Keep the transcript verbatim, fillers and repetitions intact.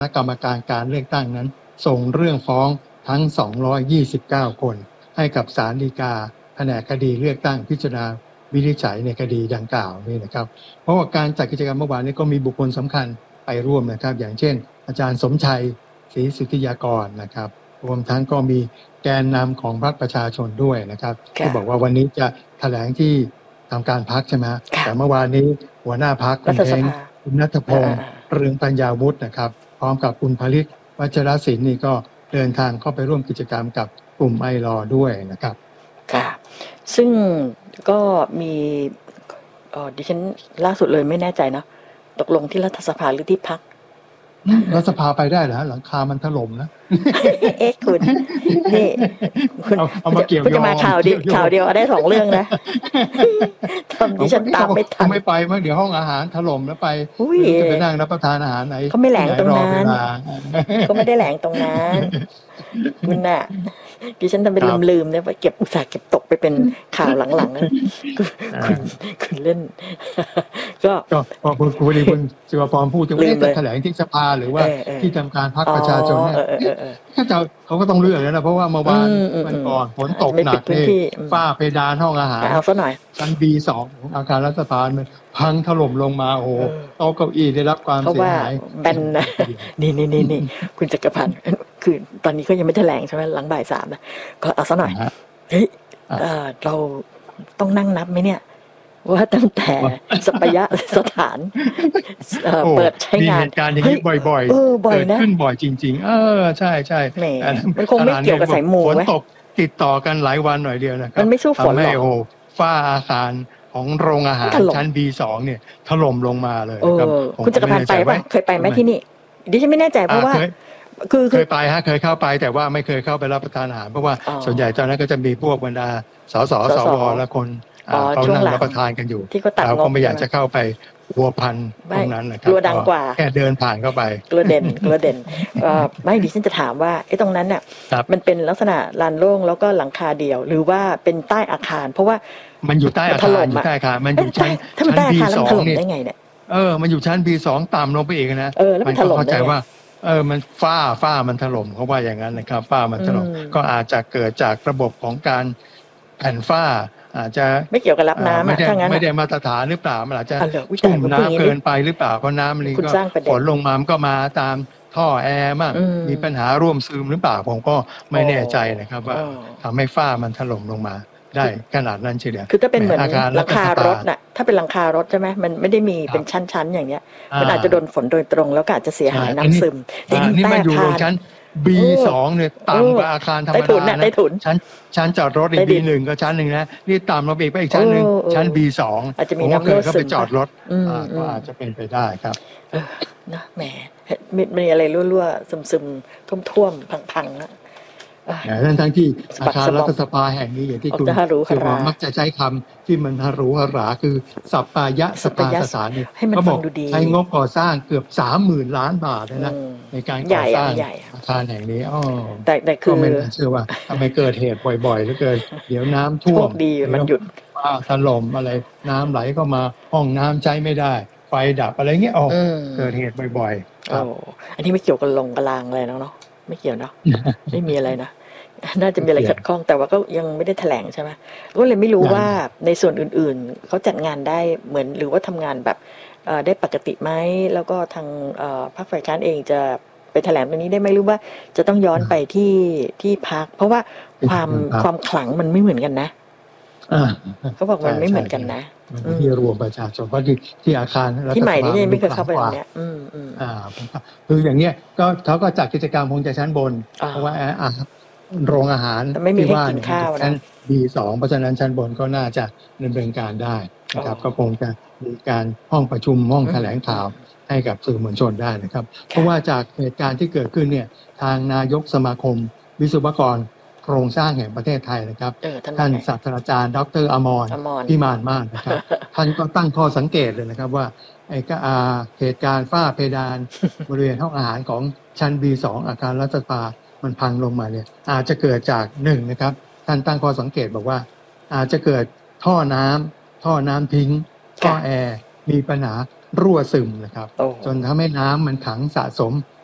ณะกรรมการการเลือกตั้งนั้นส่งเรื่องฟ้องทั้งสองร้อยยี่สิบเก้าคนให้กับศาลฎีกาแผนกคดีเลือกตั้งพิจารณาวินิจฉัยในคดีดังกล่าวนี่นะครับเพราะว่าการจัดกิจกรรมเมื่อวานนี้ก็มีบุคคลสำคัญไปร่วมนะครับอย่างเช่นอาจารย์สมชัยศรีสุทธิยากรนะครับรวมทั้งก็มีแกนนำของพรรคประชาชนด้วยนะครับที่บอกว่าวันนี้จะแถลงที่ทำการพรรคใช่ไหมแต่เมื่อวานนี้หัวหน้าพรรคคุณเองคุณณัฐพงษ์เรืองปัญญาวุฒินะครับพร้อมกับคุณผลิตวัชรศิลป์นี่ก็เดินทางเข้าไปร่วมกิจกรรมกับกลุ่มไอรอด้วยนะครับค่ะซึ่งก็มีเอ่อดิฉันล่าสุดเลยไม่แน่ใจนะตกลงที่รัฐสภาหรือที่พรรครัฐสภาไปได้เหรอหลังคามันถล่มนะเอ๊ะคุณนี่คุณเอามาเกี่ยวจะมาข่าวเดียวข่าวเดียวได้สองเรื่องนะทำดิฉันตามไม่ทันไม่ไปมั้งเดี๋ยวห้องอาหารถล่มแล้วไปจะไปนั่งรับประทานอาหารไหนเขาไม่แหลงตรงนั้นเขาไม่ได้แหลงตรงนั้นคุณน่ะดิฉันทำเป็นลืมๆเนี่ยว่าเก็บอุตส่าห์เก็บตกไปเป็นข่าวหลังๆนะคุณคุณเล่นก็ก็พอคุณคุณวลีคุณศิวพรพูดถึงว่าจะแถลงที่สภาหรือว่าที่ทำการพรรคประชาชนเนี่ยถ้าจะเขาก็ต้องเลือกแล้วนะเพราะว่าเมื่อวานมันก่อนฝนตกหนักเลยฝ้าเพดานห้องอาหารเอาซะหน่อยชั้น บี สอง ของอาคารรัฐสภามันพังถล่มลงมาโอ้โหโต๊ะเก้าอี้ได้รับความเสียหายแบนนะนี่นี่นี่นี่คุณจักรพันธ์คือตอนนี้ก็ยังไม่แถลงใช่ไหมหลังบ่ายสามนะก็เอาซะหน่อยเฮ้ยเราต้องนั่งนับไหมเนี่ยว่าตั้งแต่สัปยะสถานเปิดใช้งานมีเหตุการณ์อย่างนี้บ่อยๆเกิดขึ้นบ่อยจริงๆเออใช่ใช่มันคงไม่เกี่ยวกับสายมูฝนตกติดต่อกันหลายวันหน่อยเดียวนะครับมันไม่สู้ฝนหรอกโอ้ฝ้าอาคารของโรงอาหารชั้น บี สอง เนี่ยถล่มลงมาเลยครับคุณจักรพันธ์ไปป่ะเคยไปไหมที่นี่ดิฉันไม่แน่ใจเพราะว่าคือเคยไปฮะเคยเข้าไปแต่ว่าไม่เคยเข้าไปรับประทานอาหารเพราะว่าส่วนใหญ่ตอนนั้นก็จะมีพวกบรรดาสสสวและคนเขานั่งรับประทานกันอยู่เราก็ไม่อยากจะเข้าไปวัวพันตรงนั้นนะครับกลัวดังกว่าแค่เดินผ่านเข้าไปกลัวเด่นกลัวเด่นไม่ดิฉันจะถามว่าไอ้ตรงนั้นเนี่ยมันเป็นลักษณะลานโล่งแล้วก็หลังคาเดียวหรือว่าเป็นใต้อาคารเพราะว่ามันอยู่ใต้อาคารอยู่ใต้อาคารมันอยู่ชั้นชั้น บี สอง นี่เออมันอยู่ชั้น บี สอง ต่ำลงไปอีกนะมันก็เข้าใจว่าเออมันฝ้าฝ้ามันถล่มเขาว่าอย่างนั้นนะครับฝ้ามันถล่มก็อาจจะเกิดจากระบบของการแผ่นฝ้าอาจจะไม่เกี่ยวกับรับน้ำไม่ได้ไม่ได้มาตรฐานหรือเปล่ามันอาจจะชุ่มน้ำเกินไปหรือเปล่าเพราะน้ำมันก็ฝนลงมามันก็มาตามท่อแอร์มั่งมีปัญหาร่วมซึมหรือเปล่าผมก็ไม่แน่ใจนะครับว่าทำให้ฝ้ามันถล่มลงมาได้ขนาดนั้นเฉลี่ยคือถ้าเป็นเหมือนหลังคารถน่ะถ้าเป็นหลังคารถใช่ไหมมันไม่ได้มีเป็นชั้นๆอย่างเงี้ยมันอาจจะโดนฝนโดยตรงแล้วก็อาจจะเสียหายน้ำซึมนี่มันอยู่ชั้น บี สอง เนี่ยต่ำกว่าอาคารธรรมดานะชั้นชั้นจอดรถอีก บี หนึ่ง ก็ชั้นหนึ่งนะนี่ต่ำลงไปอีกไปอีกชั้นหนึ่งชั้น บี สองอาจจะมีน้ำรั่วซึมเข้าไปจอดรถก็อาจจะเป็นไปได้ครับนะแหมมีอะไรรั่วๆซึมๆท่วมๆพังๆนะทั้งทั้งที่อาคารรัฐสภาแห่งนี้อย่างที่คุณเชื่อว่ามักจะใช้คำที่มันฮารุฮาราคือสัปปายะสภาสถานเนี่ยเขาบอกใช้งบก่อสร้างเกือบสามหมื่นล้านบาทนะในการก่อสร้างอาคารแห่งนี้อ๋อแต่แต่คือไม่เชื่อว่าทำไมเกิดเหตุบ่อยๆเหลือเกินเดี๋ยวน้ำท่วมดีมันหยุดฟ้าถล่มอะไรน้ำไหลเข้ามาห้องน้ำใช้ไม่ได้ไฟดับอะไรเงี้ยอ๋อเกิดเหตุบ่อยๆครับอันนี้ไม่เกี่ยวกับลงกระลางอะไรเนาะไม่เกี่ยวเนาะไม่มีอะไรนะน่าจะมีอะไรขัดข้องแต่ว่าก็ยังไม่ได้แถลงใช่ไหมก็เลยไม่รู้ว่าในส่วนอื่นๆเขาจัดงานได้เหมือนหรือว่าทำงานแบบได้ปกติไหมแล้วก็ทางพรรคฝ่ายค้านเองจะไปแถลงตรงนี้ได้ไหมหรือว่าจะต้องย้อนไปที่ที่พรรคเพราะว่าความความขลังมันไม่เหมือนกันนะเขาบอกมันไม่เหมือนกันนะที่รวมประชาชนเพราะที่ที่อาคารที่ใหม่นี่ไม่เคยเข้าไปเนี่ยอ่าคืออย่างเงี้ยก็เขาก็จัดกิจกรรมคงจะชั้นบนเพราะว่าอ่าโรงอาหารที่ว่าชั้นบี สอง เพราะฉะนั้นชั้นบนก็น่าจะดำเนินการได้นะครับก็คงจะมีการห้องประชุมห้องแถลงข่าวให้กับสื่อมวลชนได้นะครับเพราะว่าจากเหตุการณ์ที่เกิดขึ้นเนี่ยทางนายกสมาคมวิศวกรโครงสร้างแห่งประเทศไทยนะครับท่านศาสตราจารย์ดร.อมรพิมานมากนะครับท่านก็ตั้งข้อสังเกตเลยนะครับว่าไอ้เหตุการณ์ฝ้าเพดานบริเวณห้องอาหารของชั้น บี สอง อาคารรัฐสภามันพังลงมาเนี่ยอาจจะเกิดจากหนึ่งนะครับท่านตั้งข้อสังเกตบอกว่าอาจจะเกิดท่อน้ำท่อน้ำทิ้งท่อแอร์มีปัญหารั่วซึมนะครับจนทำให้น้ำมันขังสะสม